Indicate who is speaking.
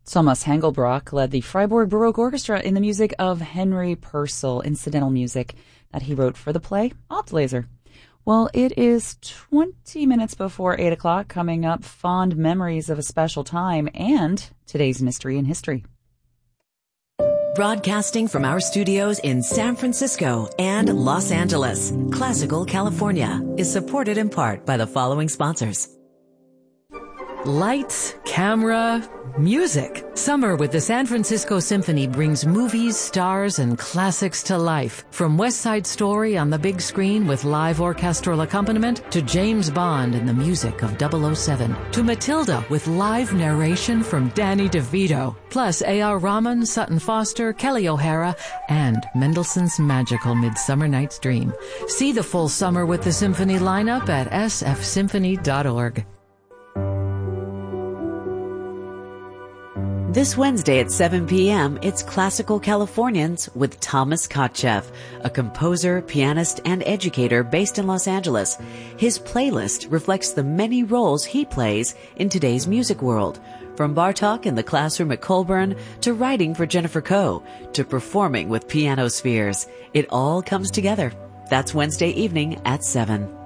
Speaker 1: Thomas Hengelbrock led the Freiburg Baroque Orchestra in the music of Henry Purcell, incidental music that he wrote for the play Obdlaser. Well, it is 20 minutes before 8 o'clock. Coming up, fond memories of a special time and today's Mystery in History.
Speaker 2: Broadcasting from our studios in San Francisco and Los Angeles, Classical California is supported in part by the following sponsors. Lights, camera, music. Summer with the San Francisco Symphony brings movies, stars, and classics to life. From West Side Story on the big screen with live orchestral accompaniment to James Bond and the music of 007 to Matilda with live narration from Danny DeVito. Plus A.R. Rahman, Sutton Foster, Kelly O'Hara, and Mendelssohn's magical Midsummer Night's Dream. See the full Summer with the Symphony lineup at sfsymphony.org. This Wednesday at 7 p.m., it's Classical Californians with Thomas Kotcheff, a composer, pianist, and educator based in Los Angeles. His playlist reflects the many roles he plays in today's music world, from Bartók in the classroom at Colburn to writing for Jennifer Coe to performing with Piano Spheres. It all comes together. That's Wednesday evening at 7.